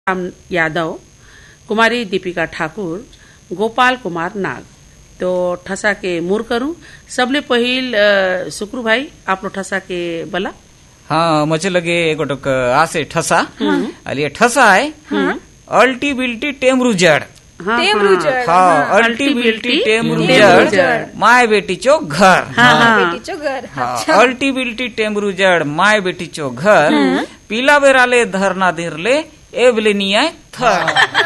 राम यादव, कुमारी दीपिका ठाकुर, गोपाल कुमार नाग। तो ठसा के मूर करूं सबले पहिल सुक्रू भाई आप लोग ठसा के बला। हाँ मुझे लगे गोटक आसे ठसा अली ठसा है अल्टी बिल्टी टेमरू जड़। हाँ अल्टी बिल्टी टेमरू जड़ माय बेटी चो घर। अल्टी बिल्टी टेमरू जड़ माय बेटी चो घर पीला बेराले धरना धीरले एबले नहीं आए थर।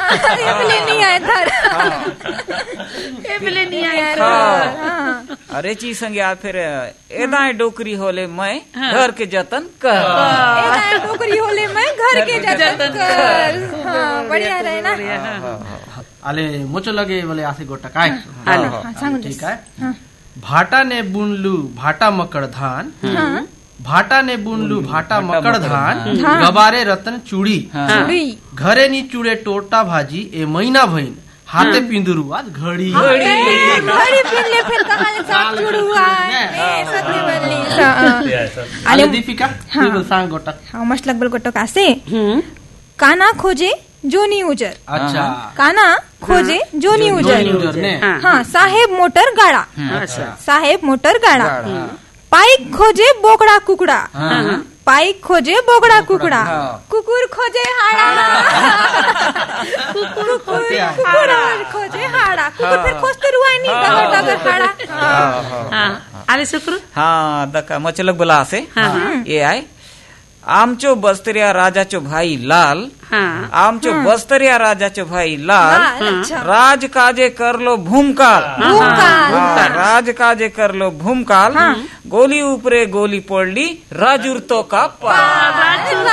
अरे चीज संगे आ फिर एदाए डोकरी होले मैं घर के जतन कर। एदाए डोकरी होले मैं घर के जतन कर। बढ़िया रहे ना। आले मुझे लगे बोले आसे गोटा काय ठीक है। भाटा ने बुनलू भाटा मकड़ धान, भाटा ने बुनलू भाटा मकड़ धान, गबारे रतन चूड़ी, घरे नी चूड़े टोटा भाजी ए महीना भईन हाथे पिंदरू आज घड़ी घड़ी पिनले फिर कहां ले साथ चूड़ुआ ए सत्य बल्ली। आले दीपिका तू बोल सांग गोटा। हां मस्त लगबल गोटा कासे काना खोजे जोनी उजर। अच्छा काना खोजे जोनी उजर। हाँ साहेब मोटर गाड़ा, साहेब मोटर गाड़ा। पाइक खोजे बोकड़ा कुकड़ा, पाइक खोजे बोकड़ा कुकड़ा। कुकुर खोजे हाड़ा, कुकुर खोजे हाड़ा। कुकुर फिर खोजते रुआई नहीं डगर डगर हाड़ा। आले सुक्रू हाँ दका मचलक बला से ये आए आमचो बस्तरिया राजाचो भाई लाल। आमचो बस्तरिया राजाचो भाई लाल राज काजे कर लो भूमकाल। राज काजे कर लो भूमकाल गोली ऊपरे गोली पड़ली राजुर तो का पाल।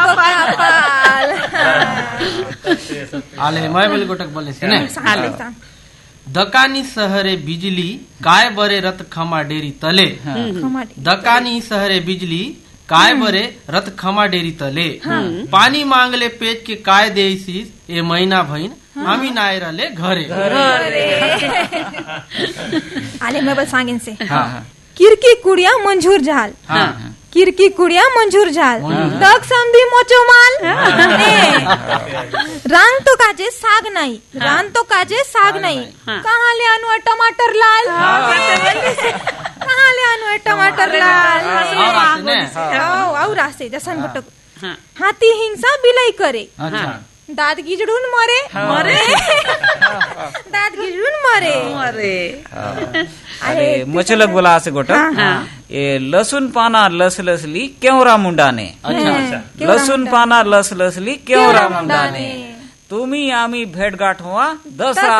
आले मैं बोले गोटक बोले से ने दकानी सहरे बिजली काय बरे रत खमा डेरी तले। दकानी सहरे बिजली काय बरे रत खमा डेरी तले पानी मांगले पेट के काय देसी ए महीना भईन आमी नाय रले घरे। आले मैं बस सांगिन से किरकी कुड़िया मंजूर झाल, किरकी कुड़िया मंजूर झाल दक समधी मोचो माल। रान तो काजे साग नहीं, रान तो काजे साग नहीं कहाँ ले आनु टमाटर लाल, कहाँ ले आनु टमाटर लाल। और रास्ते जसन गुटक हाथी हिंसा बिलाई करे दाद गिजड़ून मरे दाद गिजड़ून मरे। अरे मचलक बोला से गोटा ये लसुन पाना लस लसली क्यों मुंडा ने। लसुन पाना लस लसली क्यों मुंडा ने तुम्ही आम्ही भेट गाठ हुआ दसरा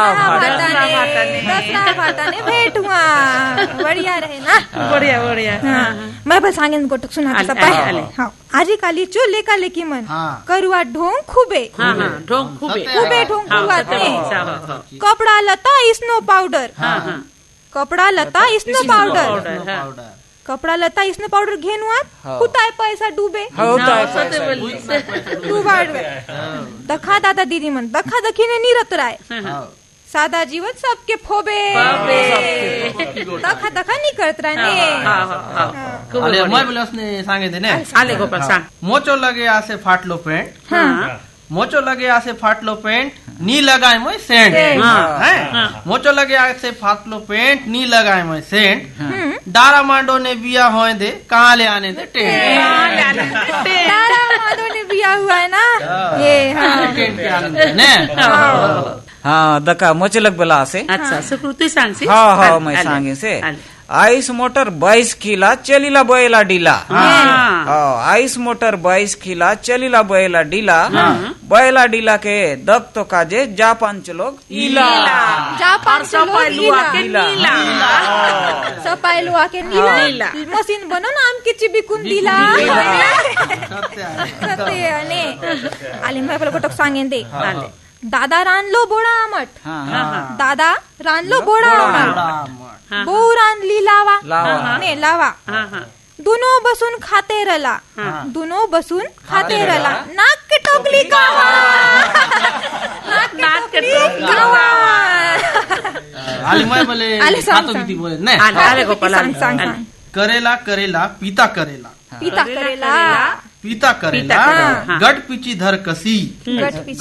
भाटाने भेट हुआ। बढ़िया रहे ना। बढ़िया बढ़िया। मैं बस सांगेन गोटक सुना हाँ आजी काली चो लेका लेकी मन करुआ ढोंग खूबे ढोंग खूबे खूबे ढोंग खुआते। कपड़ा लता स्नो पाउडर, कपड़ा लता स्नो पाउडर, कपड़ा लता स्नो पाउडर घेनुआत कुताय पैसा डूबे डूबाडवे। दखा दादा दीदी मन दखा दखीने नीरत राय सादा जीवन सबके फोबे दखा दखा नहीं करत राय ने। आले मैं बोले उसने सांगे थे ने आले गोपाल सांग। मोचो लगे आसे फाटलो पेंट, मोचो लगे आसे फाटलो पेंट नी लगाए मैं सेंट। मोचो लगे आसे फाटलो पेंट नी लगाए मैं सेंट डारा मांडो ने बिया होए दे कहाँ ले आने दे टेंट। डारा मांडो ने बिया हुआ है ना ये टेंट के आने ने। हाँ दका मचलक बला से। अच्छा सुकृति सांग से। हाँ मैं सांगे से आइस मोटर 22 किला चलीला बोएला डीला। आइस मोटर 22 किला चलीला बोएला डीला बोएला डीला के दब तो काजे जापान चलोग ईला। जापान चलोग ईला सपाइलुआ के नीला मशीन बनो ना आम की चिबी कुंदीला। सत्य ने आले मैं बोलो गोटक सांगेन दे दादा रान लो बोड़ा आमट, दादा रान लो बोड़ा आमट बो रान ली लावा ने लावा दोनों बसून खाते रला, दोनों बसून खाते रला नाक के टोकली कावा, नाक के टोकली कावा। आले मैं बोले सातो गीती बोले ने आले गोपाल करेला करेला पीता करेला, पीता करेला पीता करेला गट पीछी धर कसी